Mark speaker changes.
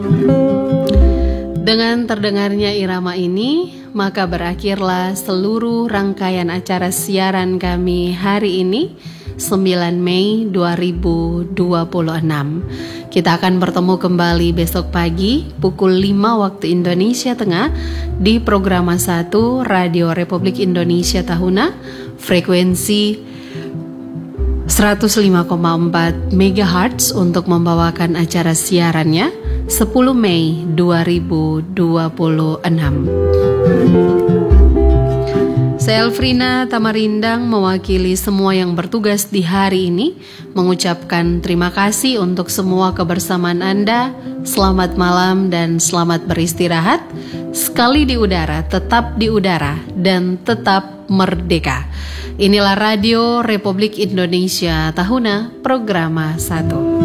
Speaker 1: Dengan terdengarnya irama ini, maka berakhirlah seluruh rangkaian acara siaran kami hari ini, 9 Mei 2026. Kita akan bertemu kembali besok pagi pukul 5 waktu Indonesia Tengah di Programa 1 Radio Republik Indonesia Tahuna, frekuensi 105,4 MHz untuk membawakan acara siarannya 10 Mei 2026. Saya Elfrina Tamarindang mewakili semua yang bertugas di hari ini mengucapkan terima kasih untuk semua kebersamaan Anda. Selamat malam dan selamat beristirahat. Sekali di udara, tetap di udara dan tetap merdeka. Inilah Radio Republik Indonesia Tahuna, Programa 1.